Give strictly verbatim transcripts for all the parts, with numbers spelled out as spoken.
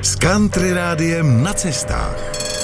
s Country Rádiem na cestách.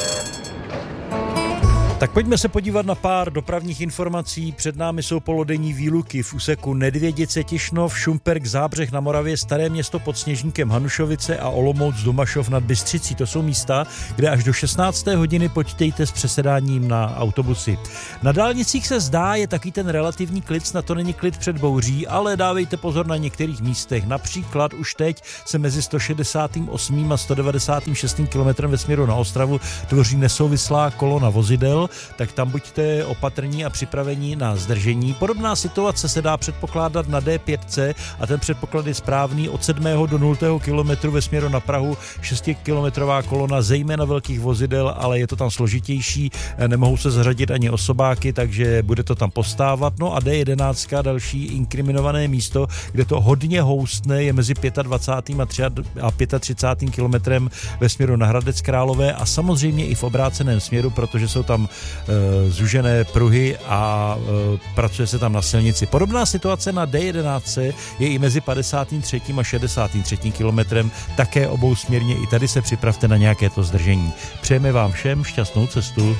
Tak pojďme se podívat na pár dopravních informací. Před námi jsou polodenní výluky v úseku Nedvědice, Tišnov, Šumperk, Zábřeh na Moravě, Staré Město pod Sněžníkem, Hanušovice a Olomouc, Domašov nad Bystřicí. To jsou místa, kde až do šestnácté hodiny počítejte s přesedáním na autobusy. Na dálnicích se zdá, je taky ten relativní klid, snad to není klid před bouří, ale dávejte pozor na některých místech. Například už teď se mezi sto šedesát osm a sto devadesát šest kilometrem ve směru na Ostravu tvoří nesouvislá kolona vozidel, tak tam buďte opatrní a připravení na zdržení. Podobná situace se dá předpokládat na D pět a ten předpoklad je správný od sedmého do nultého kilometru ve směru na Prahu, šestikilometrová kolona zejména velkých vozidel, ale je to tam složitější, nemohou se zařadit ani osobáky, takže bude to tam postávat. No a D jedenáct, další inkriminované místo, kde to hodně houstne, je mezi dvacátým pátým a třicátým pátým kilometrem ve směru na Hradec Králové a samozřejmě i v obráceném směru, protože jsou tam e, zúžené pruhy a e, pracuje se tam na silnici. Podobná situace na D jedenáct je i mezi padesátým třetím a šedesátým třetím kilometrem, také obousměrně. I tady se připravte na nějaké to zdržení. Přejeme vám všem šťastnou cestu.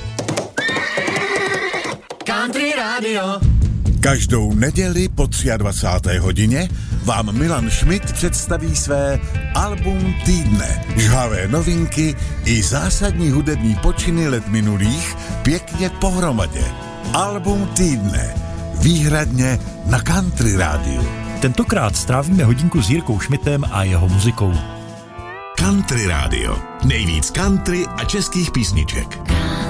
Country Radio. Každou neděli po dvacáté třetí hodině vám Milan Schmidt představí své album týdne. Žhavé novinky i zásadní hudební počiny let minulých pěkně pohromadě. Album týdne. Výhradně na Country Rádiu. Tentokrát strávíme hodinku s Jirkou Schmidtem a jeho muzikou. Country Radio. Nejvíc country a českých písniček.